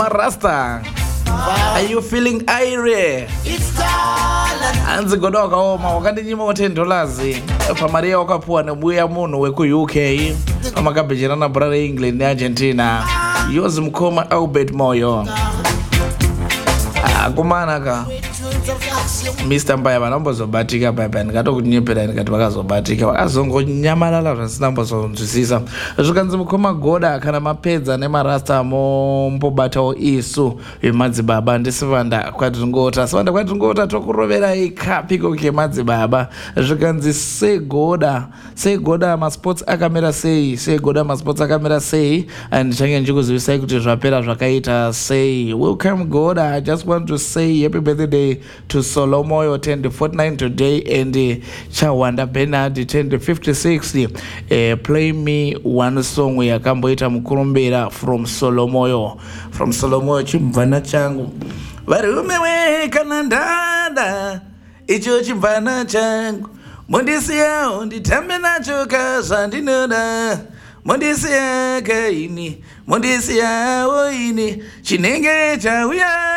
Marasta. Are you feeling airy? Anzi godoka oma wakati nyima $10 pamaria wakapuwa na mbuya munu weku UK pamakabijirana brother England ni Argentina yozi mkoma au bet moyo kumanaka Mr. Mbaya banombo zobatika baba nikato kunyepera nikati bakazobatika bakazongo nyamalala zvisinambo zonzwisisa zvikanzi mukoma goda kana mapedza nemarasta mombobatawo isu vemadzibaba ndisivanda kwatingota sivanda kwatingota tokurovera ikapiko kemadzibaba zvikanzi segoda masports akamera sei and change ndikuzivisai kuti zvapera zvakaita sei. Welcome goda. I just want to say happy birthday to Solomoyo, turned 49 today, and Chawanda Bernard turned 56. Play me one song ya kamboita mkurumbira from Solomoyo. From Solomoyo chimvana changu. Varume we kanandada. Icho chimvana changu. Mondisi yao nditambe nacho kazandinoda. Mondisi yaka ini. Mondisi yao ini. Chinenge chauya.